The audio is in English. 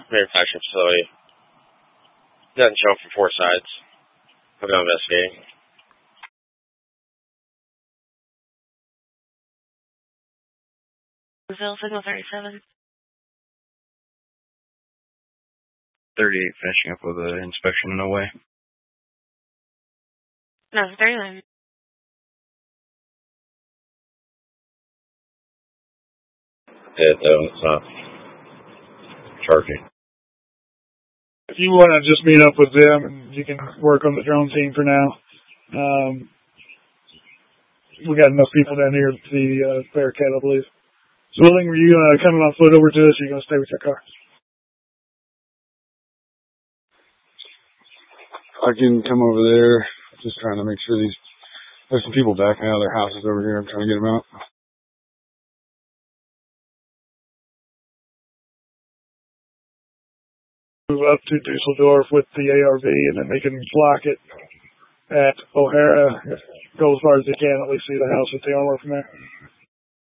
manufacturing facility. Doesn't show from 4 sides. I'll go investigating. Brazil, signal 37. 38, finishing up with an inspection in the way. No, 39. Yeah, no, it's not charging. If you want to just meet up with them, and you can work on the drone team for now. We got enough people down here at the Bearcat, I believe. So, Willing, were you coming on foot over to us, or are you going to stay with your car? I can come over there. Just trying to make sure there's some people backing out of their houses over here. I'm trying to get them out. Move up to Dusseldorf with the ARV, and then they can block it at O'Hara. Go as far as they can, at least see the house if they are from there.